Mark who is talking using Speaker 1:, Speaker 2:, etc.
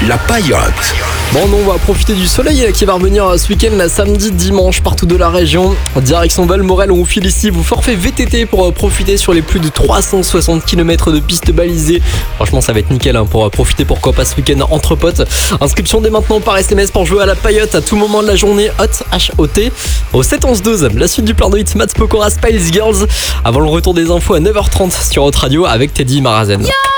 Speaker 1: La Paillote.
Speaker 2: Bon, on va profiter du soleil qui va revenir ce week-end, samedi, dimanche, partout de la région. Direction Valmorel, on vous file ici vos forfaits VTT pour profiter sur les plus de 360 km de pistes balisées. Franchement, ça va être nickel pour profiter, pourquoi pas, ce week-end entre potes. Inscription dès maintenant par SMS pour jouer à la Paillote à tout moment de la journée. Hot, H-O-T, au 7-11-12. La suite du plein de hits, Matt Pokora, Spice Girls. Avant le retour des infos à 9h30 sur Hot Radio avec Teddy Marazen.